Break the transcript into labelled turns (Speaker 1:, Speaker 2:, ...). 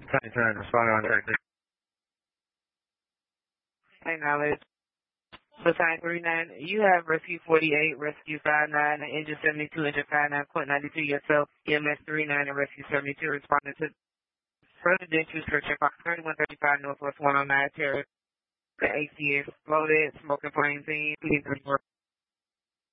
Speaker 1: turn, responding on track.
Speaker 2: Hey, knowledge. Battalion 39, you have Rescue 48, Rescue 59, and Engine 72, Engine 59, Point 92, yourself, EMS 39, and Rescue 72 responding to residential structure, Fox 3135, Northwest 109, Terrace. The AC is exploded, smoking flames in, please report.